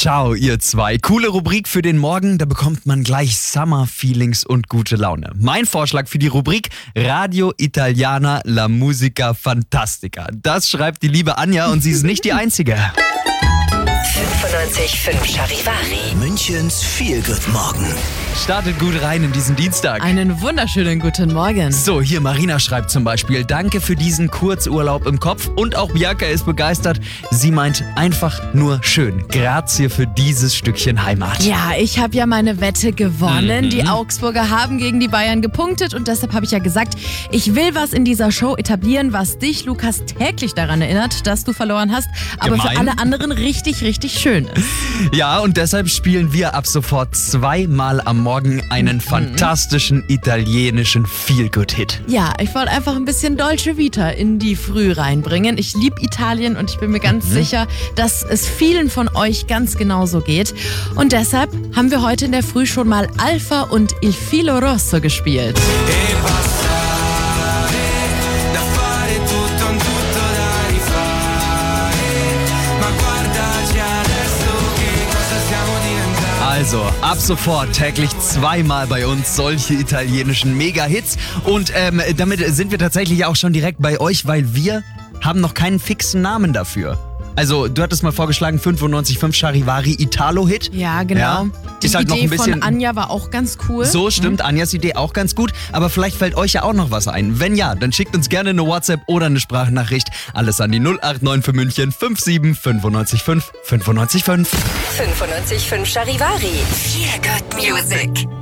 Ciao, ihr zwei. Coole Rubrik für den Morgen, da bekommt man gleich Summer-Feelings und gute Laune. Mein Vorschlag für die Rubrik: Radio Italiana, la musica fantastica. Das schreibt die liebe Anja und sie ist nicht die Einzige. 95.5 Charivari. Münchens Feel-Good-Morgen. Startet gut rein in diesen Dienstag. Einen wunderschönen guten Morgen. So, hier Marina schreibt zum Beispiel: Danke für diesen Kurzurlaub im Kopf. Und auch Bianca ist begeistert. Sie meint einfach nur schön. Grazie für dieses Stückchen Heimat. Ja, ich habe ja meine Wette gewonnen. Die Augsburger haben gegen die Bayern gepunktet und deshalb habe ich ja gesagt, ich will was in dieser Show etablieren, was dich, Lukas, täglich daran erinnert, dass du verloren hast, aber für alle anderen richtig, richtig schön ist. Ja, und deshalb spielen wir ab sofort zweimal am Morgen einen fantastischen italienischen Feel-Good-Hit. Ja, ich wollte einfach ein bisschen Dolce Vita in die Früh reinbringen. Ich liebe Italien und ich bin mir ganz sicher, dass es vielen von euch ganz genauso geht. Und deshalb haben wir heute in der Früh schon mal Alpha und Il Filo Rosso gespielt. Also, ab sofort täglich zweimal bei uns solche italienischen Mega-Hits. Und damit sind wir tatsächlich auch schon direkt bei euch, weil wir haben noch keinen fixen Namen dafür. Also, du hattest mal vorgeschlagen, 95.5 Charivari Italo-Hit. Ja, genau. Ja, Die ist halt Idee noch ein bisschen von Anja war auch ganz cool. So, stimmt, Anjas Idee auch ganz gut. Aber vielleicht fällt euch ja auch noch was ein. Wenn ja, dann schickt uns gerne eine WhatsApp oder eine Sprachnachricht. Alles an die 089 für München 57 95 5 95 5. 95.5 Charivari. Feel Good Music.